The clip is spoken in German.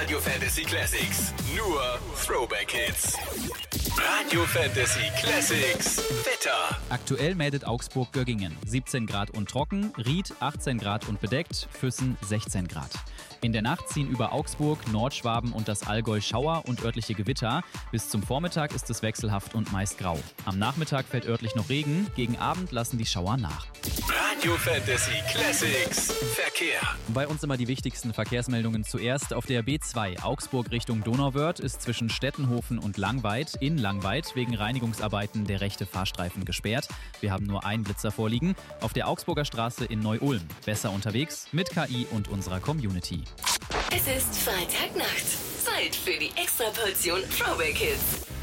Radio Fantasy Classics. Nur Throwback Hits. Radio Fantasy Classics. Wetter. Aktuell meldet Augsburg-Göggingen 17 Grad und trocken, Ried 18 Grad und bedeckt, Füssen 16 Grad. In der Nacht ziehen über Augsburg, Nordschwaben und das Allgäu Schauer und örtliche Gewitter. Bis zum Vormittag ist es wechselhaft und meist grau. Am Nachmittag fällt örtlich noch Regen, gegen Abend lassen die Schauer nach. Radio Fantasy Classics. Verkehr. Bei uns immer die wichtigsten Verkehrsmeldungen zuerst. Auf der B2 Augsburg Richtung Donauwörth ist zwischen Stettenhofen und Langweid in Langweid wegen Reinigungsarbeiten der rechte Fahrstreifen gesperrt. Wir haben nur einen Blitzer vorliegen. Auf der Augsburger Straße in Neu-Ulm besser unterwegs mit KI und unserer Community. Es ist Freitagnacht. Zeit für die Extraportion Throwback Hits.